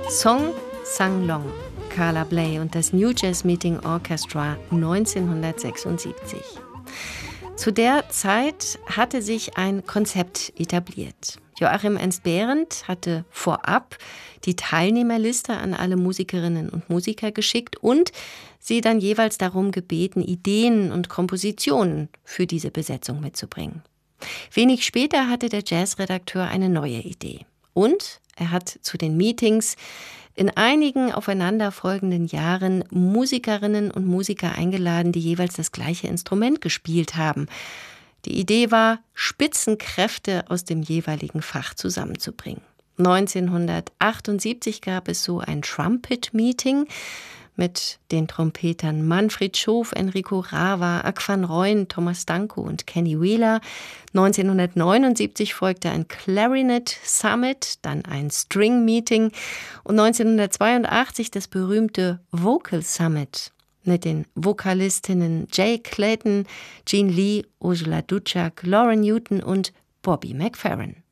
Song Sang Long, Carla Bley und das New Jazz Meeting Orchestra 1976. Zu der Zeit hatte sich ein Konzept etabliert. Joachim Ernst Behrendt hatte vorab die Teilnehmerliste an alle Musikerinnen und Musiker geschickt und sie dann jeweils darum gebeten, Ideen und Kompositionen für diese Besetzung mitzubringen. Wenig später hatte der Jazzredakteur eine neue Idee. Und er hat zu den Meetings in einigen aufeinanderfolgenden Jahren Musikerinnen und Musiker eingeladen, die jeweils das gleiche Instrument gespielt haben. Die Idee war, Spitzenkräfte aus dem jeweiligen Fach zusammenzubringen. 1978 gab es so ein Trumpet-Meeting mit den Trompetern Manfred Schof, Enrico Rava, Ak van Rooyen, Thomas Danko und Kenny Wheeler. 1979 folgte ein Clarinet Summit, dann ein String Meeting und 1982 das berühmte Vocal Summit mit den Vokalistinnen Jay Clayton, Gene Lee, Ursula Ducak, Lauren Newton und Bobby McFerrin.